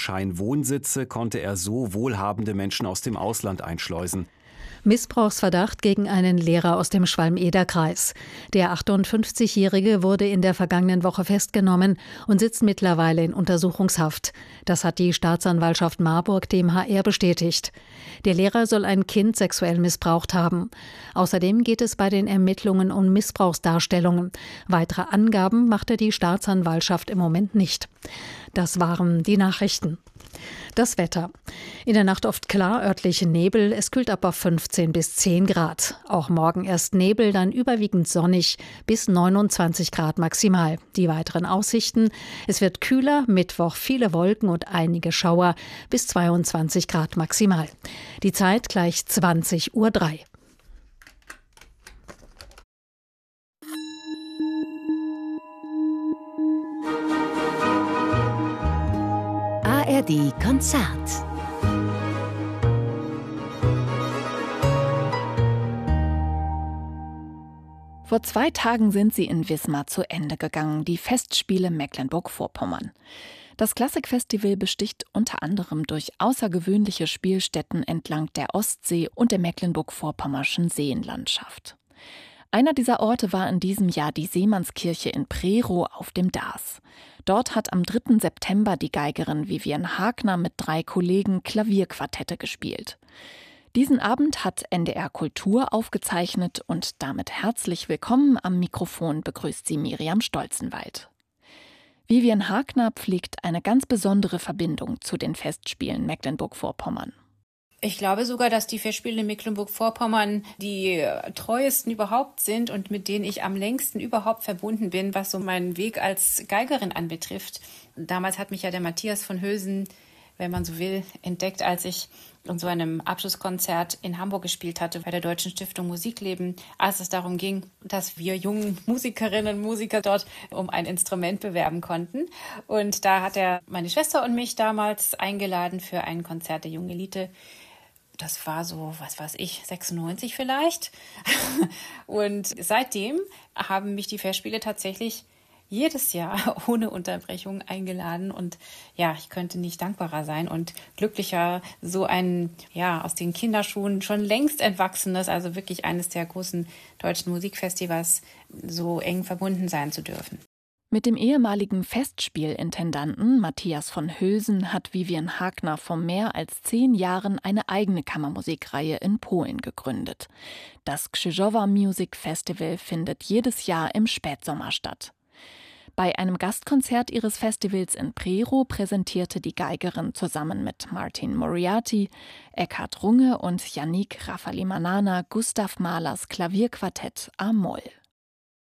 Scheinwohnsitze konnte er so wohlhabende Menschen aus dem Ausland einschleusen. Missbrauchsverdacht gegen einen Lehrer aus dem Schwalm-Eder-Kreis. Der 58-Jährige wurde in der vergangenen Woche festgenommen und sitzt mittlerweile in Untersuchungshaft. Das hat die Staatsanwaltschaft Marburg dem HR bestätigt. Der Lehrer soll ein Kind sexuell missbraucht haben. Außerdem geht es bei den Ermittlungen um Missbrauchsdarstellungen. Weitere Angaben machte die Staatsanwaltschaft im Moment nicht. Das waren die Nachrichten. Das Wetter. In der Nacht oft klar, örtlich Nebel. Es kühlt ab auf 15 bis 10 Grad. Auch morgen erst Nebel, dann überwiegend sonnig bis 29 Grad maximal. Die weiteren Aussichten. Es wird kühler, Mittwoch viele Wolken und einige Schauer bis 22 Grad maximal. Die Zeit gleich 20:03 Uhr. ARD Konzert. Vor 2 Tagen sind sie in Wismar zu Ende gegangen, die Festspiele Mecklenburg-Vorpommern. Das Klassikfestival besticht unter anderem durch außergewöhnliche Spielstätten entlang der Ostsee und der mecklenburg-vorpommerschen Seenlandschaft. Einer dieser Orte war in diesem Jahr die Seemannskirche in Prerow auf dem Darß. Dort hat am 3. September die Geigerin Vivian Hagner mit 3 Kollegen Klavierquartette gespielt. Diesen Abend hat NDR Kultur aufgezeichnet und damit herzlich willkommen am Mikrofon begrüßt sie Miriam Stolzenwald. Vivian Hagner pflegt eine ganz besondere Verbindung zu den Festspielen Mecklenburg-Vorpommern. Ich glaube sogar, dass die Festspiele in Mecklenburg-Vorpommern die treuesten überhaupt sind und mit denen ich am längsten überhaupt verbunden bin, was so meinen Weg als Geigerin anbetrifft. Damals hat mich ja der Matthias von Hülsen, wenn man so will, entdeckt, als ich in so einem Abschlusskonzert in Hamburg gespielt hatte bei der Deutschen Stiftung Musikleben, als es darum ging, dass wir jungen Musikerinnen und Musiker dort um ein Instrument bewerben konnten. Und da hat er meine Schwester und mich damals eingeladen für ein Konzert der Jungen Elite. Das war so, 96 vielleicht. Und seitdem haben mich die Festspiele tatsächlich jedes Jahr ohne Unterbrechung eingeladen. Und ja, ich könnte nicht dankbarer sein und glücklicher, so ein, aus den Kinderschuhen schon längst entwachsenes, also wirklich eines der großen deutschen Musikfestivals, so eng verbunden sein zu dürfen. Mit dem ehemaligen Festspielintendanten Matthias von Hülsen hat Vivian Hagner vor mehr als 10 Jahren eine eigene Kammermusikreihe in Polen gegründet. Das Krzyżowa Music Festival findet jedes Jahr im Spätsommer statt. Bei einem Gastkonzert ihres Festivals in Prerow präsentierte die Geigerin zusammen mit Martin Moriarty, Eckhard Runge und Yannick Rafalimanana Gustav Mahlers Klavierquartett a-Moll.